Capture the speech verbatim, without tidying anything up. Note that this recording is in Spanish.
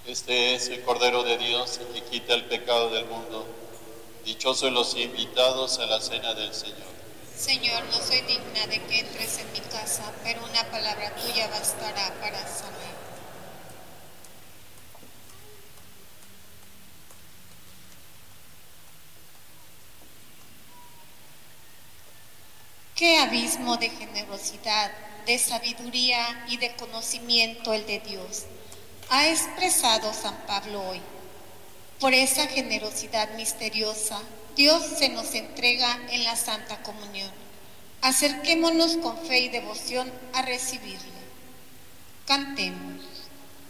Este es el Cordero de Dios que quita el pecado del mundo. Dichosos los invitados a la cena del Señor. Señor, no soy digna de que entres en mi casa, pero una palabra tuya bastará para sanar. Qué abismo de generosidad, de sabiduría y de conocimiento el de Dios ha expresado San Pablo hoy. Por esa generosidad misteriosa, Dios se nos entrega en la Santa Comunión. Acerquémonos con fe y devoción a recibirle. Cantemos.